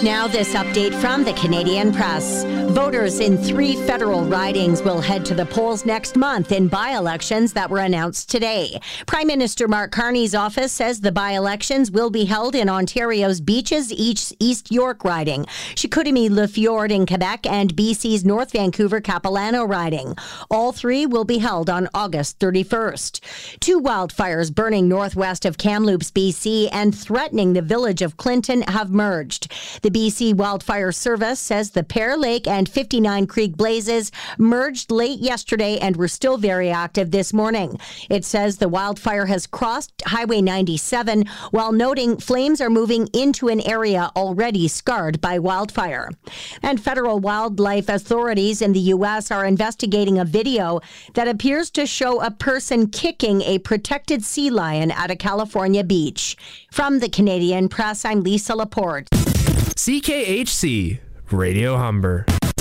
Now this update from the Canadian Press. Voters in 3 federal ridings will head to the polls next month in by-elections that were announced today. Prime Minister Mark Carney's office says the by-elections will be held in Ontario's Beaches East York riding, Chicoutimi-Le Fjord in Quebec, and BC's North Vancouver-Capilano riding. All 3 will be held on August 31st. 2 wildfires burning northwest of Kamloops, BC, and threatening the village of Clinton have merged. The BC Wildfire Service says the Pear Lake and 59 Creek blazes merged late yesterday and were still very active this morning. It says the wildfire has crossed Highway 97 while noting flames are moving into an area already scarred by wildfire. And federal wildlife authorities in the U.S. are investigating a video that appears to show a person kicking a protected sea lion at a California beach. From the Canadian Press, I'm Lisa Laporte. CKHC, Radio Humber.